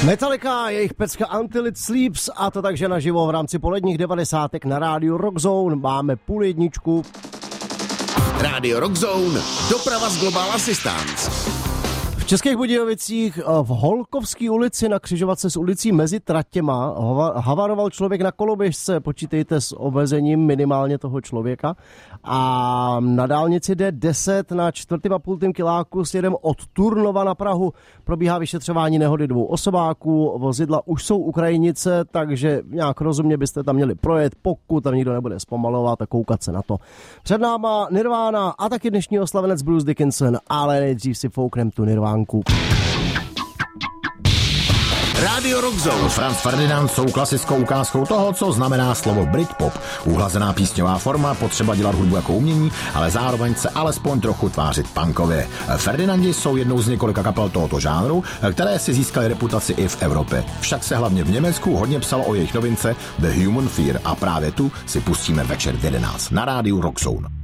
Metallica, jejich pecka Until It Sleeps, a to takže naživo v rámci poledních 90. na rádiu Rockzone. Máme 12:30. Rádio Rockzone, doprava z Global Assistance. V Českých Budějovicích v Holkovské ulici na křižovatce s ulicí mezi tratěma havaroval člověk na koloběžce, počítejte s omezením minimálně toho člověka, a na dálnici D10 na 4,5 kiláku směrem od Turnova na Prahu probíhá vyšetřování nehody 2 osobáků. Vozidla už jsou u krajnice, takže nějak rozumně byste tam měli projet, pokud tam nikdo nebude zpomalovat a koukat se na to. Před náma Nirvana a taky dnešní oslavenec Bruce Dickinson, ale nejdřív si fouknem tu Nirvánku. Rádio Rockzone. Franz Ferdinand jsou klasickou ukázkou toho, co znamená slovo Britpop. Uhlazená písňová forma, potřeba dělat hudbu jako umění, ale zároveň se alespoň trochu tvářit punkově. Ferdinandi jsou jednou z několika kapel tohoto žánru, které si získaly reputaci i v Evropě. Však se hlavně v Německu hodně psalo o jejich novince The Human Fear a právě tu si pustíme večer v 11 na rádiu Rockzone.